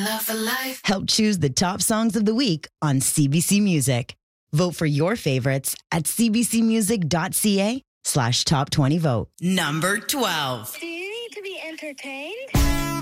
Love for life. Help choose the top songs of the week on CBC Music. Vote for your favorites at cbcmusic.ca/top 20 vote. Number 12. Do you need to be entertained?